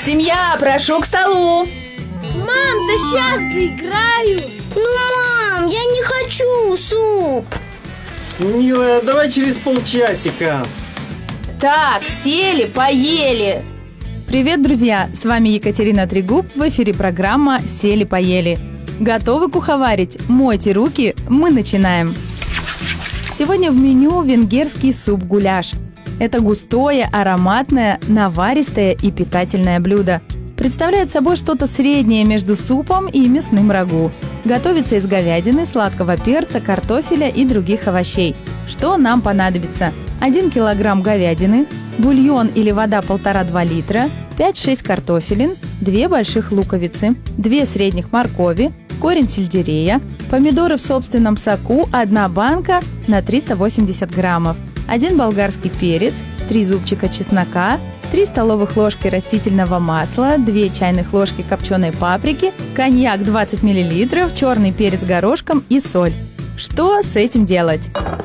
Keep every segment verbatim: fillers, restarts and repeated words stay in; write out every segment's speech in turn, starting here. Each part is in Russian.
Семья, прошу к столу. Мам, да сейчас доиграю. Ну, мам, я не хочу суп. Милая, давай через полчасика. Так, сели, поели. Привет, друзья! С вами Екатерина Трегуб. В эфире программа «Сели-поели». Готовы куховарить? Мойте руки, мы начинаем. Сегодня в меню венгерский суп-гуляш. Это густое, ароматное, наваристое и питательное блюдо. Представляет собой что-то среднее между супом и мясным рагу. Готовится из говядины, сладкого перца, картофеля и других овощей. Что нам понадобится? один килограмм говядины, бульон или вода полтора-два литра, пять-шесть картофелин, две больших луковицы, две средних моркови, корень сельдерея, помидоры в собственном соку, одна банка на триста восемьдесят граммов, один болгарский перец, три зубчика чеснока, три столовых ложки растительного масла, две чайных ложки копченой паприки, коньяк двадцать миллилитров, черный перец горошком и соль. Что с этим делать?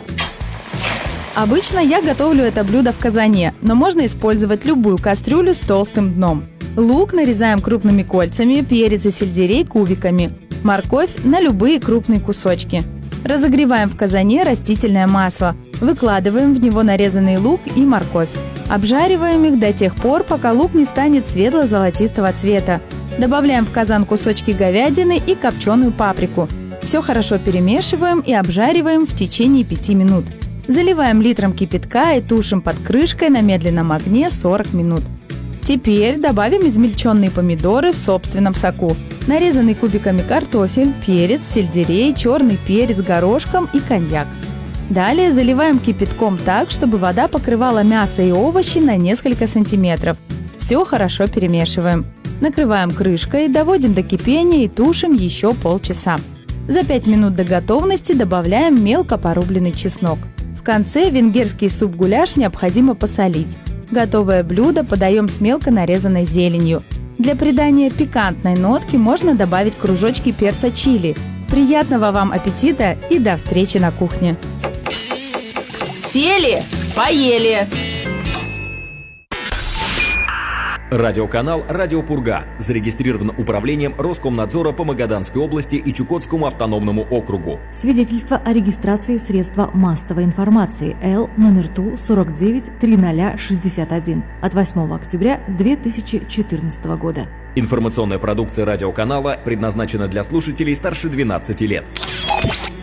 Обычно я готовлю это блюдо в казане, но можно использовать любую кастрюлю с толстым дном. Лук нарезаем крупными кольцами, перец и сельдерей кубиками, морковь на любые крупные кусочки. Разогреваем в казане растительное масло, выкладываем в него нарезанный лук и морковь. Обжариваем их до тех пор, пока лук не станет светло-золотистого цвета. Добавляем в казан кусочки говядины и копченую паприку. Все хорошо перемешиваем и обжариваем в течение пяти минут. Заливаем литром кипятка и тушим под крышкой на медленном огне сорок минут. Теперь добавим измельченные помидоры в собственном соку, нарезанный кубиками картофель, перец, сельдерей, черный перец горошком и коньяк. Далее заливаем кипятком так, чтобы вода покрывала мясо и овощи на несколько сантиметров. Все хорошо перемешиваем. Накрываем крышкой, доводим до кипения и тушим еще полчаса. За пять минут до готовности добавляем мелко порубленный чеснок. В конце венгерский суп-гуляш необходимо посолить. Готовое блюдо подаем с мелко нарезанной зеленью. Для придания пикантной нотки можно добавить кружочки перца чили. Приятного вам аппетита и до встречи на кухне! Сели, поели. Радиоканал «Радио Пурга» зарегистрирован управлением Роскомнадзора по Магаданской области и Чукотскому автономному округу. Свидетельство о регистрации средства массовой информации Л номер Ту сорок девять триста шестьдесят один от восьмого октября две тысячи четырнадцатого года. Информационная продукция радиоканала предназначена для слушателей старше двенадцати лет.